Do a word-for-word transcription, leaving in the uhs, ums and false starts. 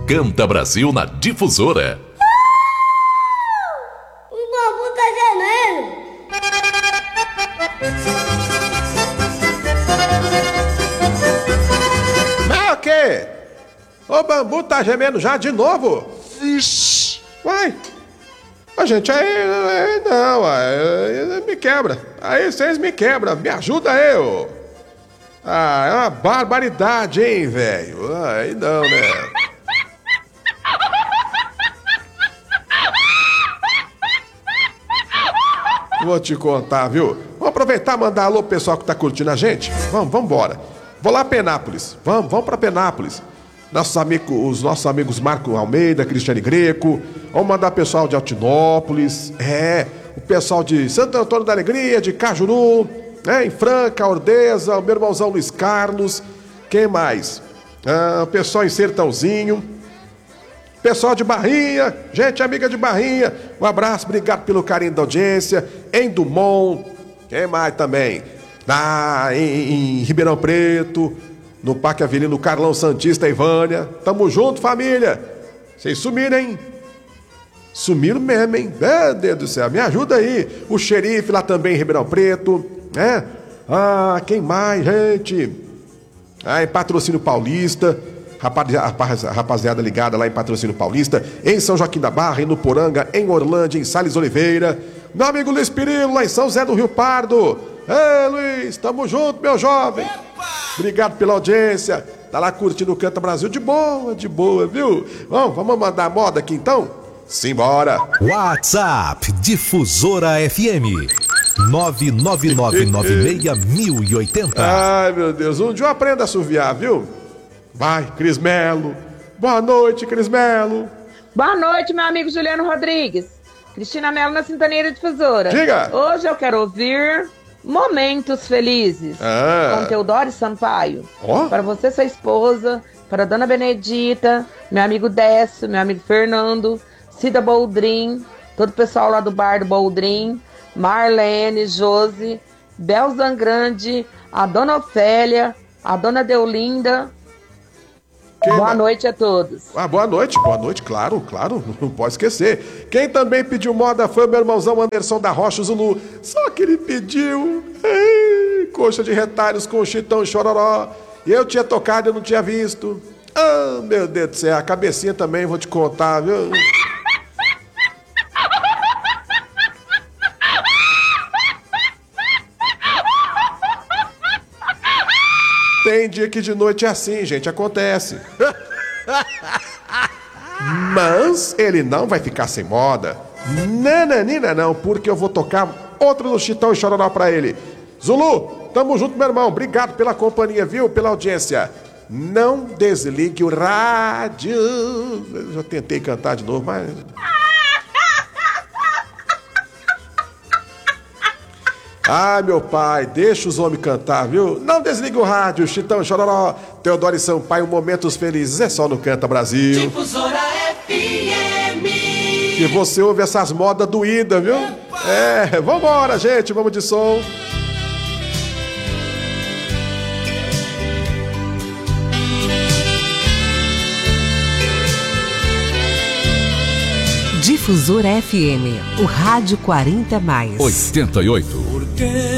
Canta Brasil na Difusora. O bambu tá gemendo. Mas o quê? O bambu tá gemendo já de novo? Vixe. Uai. A gente aí, aí não, aí me quebra. Aí vocês me quebram, me ajuda aí, ô. Ah, é uma barbaridade, hein, velho? Aí não, né? Vou te contar, viu? Vamos aproveitar e mandar alô pro pessoal que tá curtindo a gente? Vamos, vamos embora. Vou lá a Penápolis. Vamos, vamos pra Penápolis. Nossos amigos, os nossos amigos Marco Almeida, Cristiane Greco. Vamos mandar o pessoal de Altinópolis. É, o pessoal de Santo Antônio da Alegria, de Cajuru, né, em Franca, Ordeza, o meu irmãozão Luiz Carlos. Quem mais? Ah, o pessoal em Sertãozinho. Pessoal de Barrinha, gente amiga de Barrinha, um abraço, obrigado pelo carinho da audiência. Em Dumont, quem mais também? Ah, em, em Ribeirão Preto, no Parque Avelino, Carlão Santista e Vânia. Tamo junto, família. Vocês sumiram, hein? Sumiram mesmo, hein? Meu Deus do céu, me ajuda aí. O xerife lá também em Ribeirão Preto, né? Ah, quem mais, gente? Ah, em Patrocínio Paulista. Rapaziada ligada lá em Patrocínio Paulista, em São Joaquim da Barra, em Nuporanga, em Orlândia, em Sales Oliveira. Meu amigo Luiz Pirilo, lá em São José do Rio Pardo. Ei, Luiz, tamo junto, meu jovem. Obrigado pela audiência. Tá lá curtindo o Canta Brasil de boa, de boa, viu? Vamos, vamos mandar moda aqui então? Simbora. WhatsApp Difusora F M nove nove nove nove seis zero oito zero. Ai, meu Deus, um dia eu aprendo a assoviar, viu? Vai, Cris Melo. Boa noite, Cris Melo. Boa noite, meu amigo Juliano Rodrigues. Cristina Melo na Sintonia da Difusora. Diga. Hoje eu quero ouvir Momentos Felizes, ah. com Teodoro Sampaio. Oh. Para você, sua esposa, para a dona Benedita, meu amigo Décio, meu amigo Fernando, Cida Boldrin, todo o pessoal lá do bar do Boldrin, Marlene, Josi, Bel Zangrande, a dona Ofélia, a dona Deolinda. Quem boa noite a todos. Ah, boa noite, boa noite, claro, claro, não pode esquecer. Quem também pediu moda foi o meu irmãozão Anderson da Rocha Zulu. Só que ele pediu ei, coxa de retalhos com Chitão e Chororó. E eu tinha tocado e eu não tinha visto. Ah, meu Deus do céu, a cabecinha também vou te contar, viu? Tem dia que de noite é assim, gente, acontece. Mas ele não vai ficar sem moda. Nananina não, porque eu vou tocar outro do Chitão e Chororó pra ele. Zulu, tamo junto, meu irmão. Obrigado pela companhia, viu? Pela audiência. Não desligue o rádio. Eu já tentei cantar de novo, mas... Ai, meu pai, deixa os homens cantar, viu? Não desliga o rádio, Chitão e Chororó, Teodoro e Sampaio, Momentos Felizes, é só no Canta Brasil. Difusora F M. Que você ouve essas modas doídas, viu? Opa! É, vambora, gente, vamos de som. Difusora F M, o rádio quarenta mais. oitenta e oito.